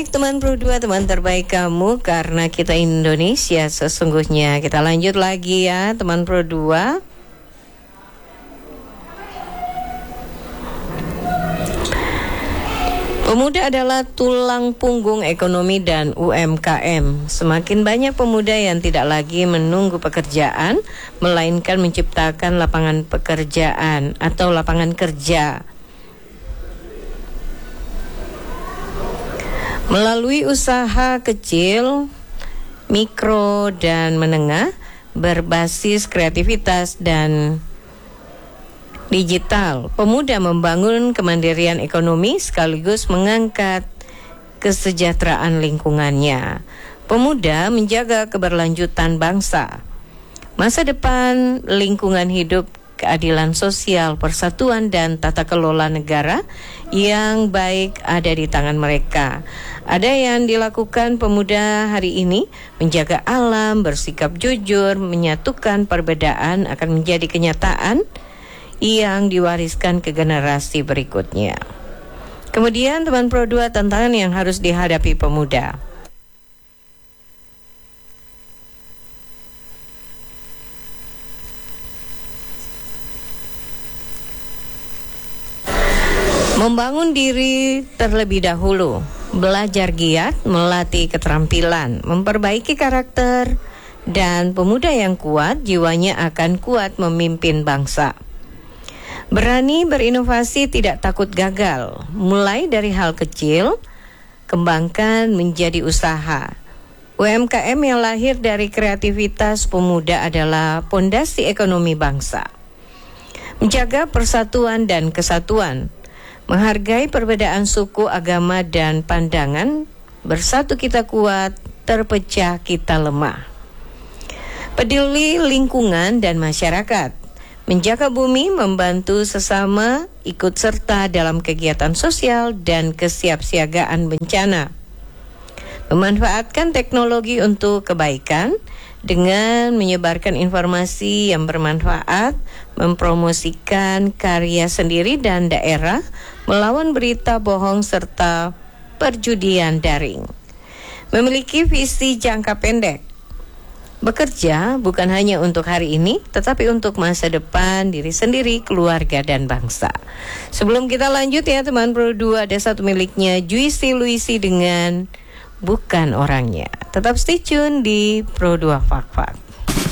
Baik teman Pro 2, teman terbaik kamu, karena kita Indonesia sesungguhnya. Kita lanjut lagi ya teman Pro 2. Pemuda adalah tulang punggung ekonomi dan UMKM. Semakin banyak pemuda yang tidak lagi menunggu pekerjaan, melainkan menciptakan lapangan pekerjaan atau lapangan kerja. Melalui usaha kecil, mikro, dan menengah berbasis kreativitas dan digital, pemuda membangun kemandirian ekonomi sekaligus mengangkat kesejahteraan lingkungannya. Pemuda menjaga keberlanjutan bangsa. Masa depan lingkungan hidup, keadilan sosial, persatuan, dan tata kelola negara yang baik ada di tangan mereka. Ada yang dilakukan pemuda hari ini, menjaga alam, bersikap jujur, menyatukan perbedaan akan menjadi kenyataan yang diwariskan ke generasi berikutnya. Kemudian teman Pro 2, tantangan yang harus dihadapi pemuda. Membangun diri terlebih dahulu, belajar giat, melatih keterampilan, memperbaiki karakter, dan pemuda yang kuat jiwanya akan kuat memimpin bangsa. Berani berinovasi, tidak takut gagal. Mulai dari hal kecil, kembangkan menjadi usaha. UMKM yang lahir dari kreativitas pemuda adalah pondasi ekonomi bangsa. Menjaga persatuan dan kesatuan, menghargai perbedaan suku, agama, dan pandangan. Bersatu kita kuat, terpecah kita lemah. Peduli lingkungan dan masyarakat. Menjaga bumi, membantu sesama, ikut serta dalam kegiatan sosial dan kesiapsiagaan bencana. Memanfaatkan teknologi untuk kebaikan dengan menyebarkan informasi yang bermanfaat, mempromosikan karya sendiri dan daerah, melawan berita bohong serta perjudian daring. Memiliki visi jangka pendek. Bekerja bukan hanya untuk hari ini, tetapi untuk masa depan diri sendiri, keluarga, dan bangsa. Sebelum kita lanjut ya teman Pro 2, ada satu miliknya Juicy Luisi dengan Bukan Orangnya. Tetap stay tune di Pro 2 Fak Fak.